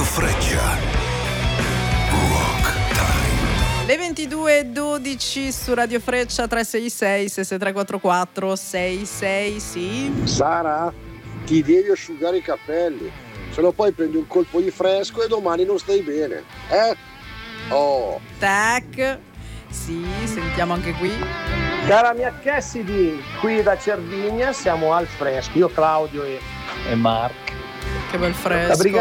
Radio Freccia. Rock Time. Le 22:12 su Radio Freccia 366 6344 66, sì. Sara, ti devi asciugare i capelli, se no poi prendi un colpo di fresco e domani non stai bene, Oh. Tac. Sì, sentiamo anche qui. Cara mia Cassidy, qui da Cervinia siamo al fresco, io Claudio e Mark. Che bel fresco.